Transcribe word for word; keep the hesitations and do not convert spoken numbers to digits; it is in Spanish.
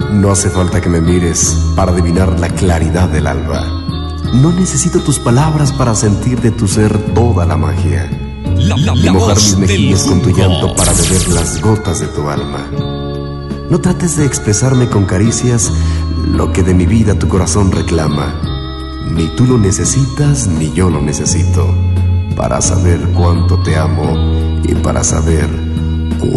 No hace falta que me mires para adivinar la claridad del alba. No necesito tus palabras para sentir de tu ser toda la magia. La, la, y la mojar voz mis mejillas del con tu Junco. llanto para beber las gotas de tu alma. No trates de expresarme con caricias lo que de mi vida tu corazón reclama. Ni tú lo necesitas, ni yo lo necesito, para saber cuánto te amo y para saber